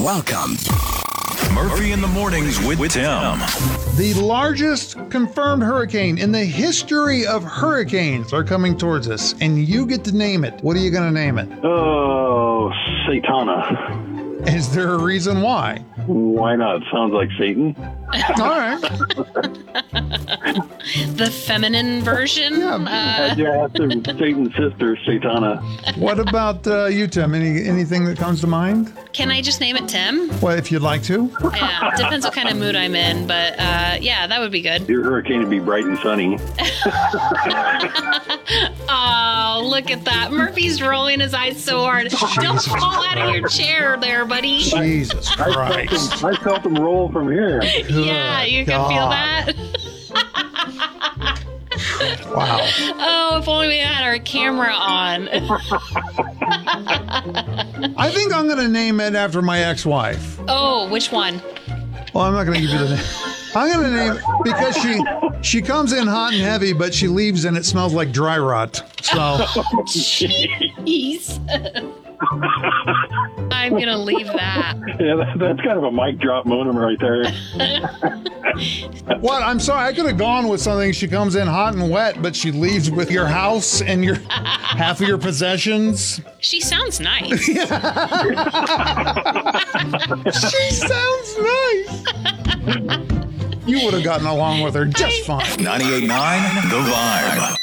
Welcome. Murphy in the Mornings with Tim. The largest confirmed hurricane in the history of hurricanes are coming towards us, and you get to name it. What are you going to name it? Oh, Satana. Is there a reason why? Why not? Sounds like Satan. All right. The feminine version? Yeah, after Satan's sister, Satana. What about you, Tim? Anything that comes to mind? Can I just name it Tim? Well, if you'd like to. Yeah, depends what kind of mood I'm in, but yeah, that would be good. Your hurricane would be bright and sunny. Oh, look at that. Murphy's rolling his eyes so hard. Don't fall out of your chair there, buddy. Jesus Christ. I felt them roll from here. Yeah, you can feel that. Wow. Oh, if only we had our camera on. I think I'm going to name it after my ex-wife. Oh, which one? Well, I'm not going to give you the name. I'm going to name it because she comes in hot and heavy, but she leaves and it smells like dry rot. So. Jeez. I'm going to leave that. Yeah, that's kind of a mic drop moment right there. What? I'm sorry. I could have gone with something. She comes in hot and wet, but she leaves with your house and your half of your possessions. She sounds nice. She sounds nice. You would have gotten along with her just fine. 98.9 The Vibe.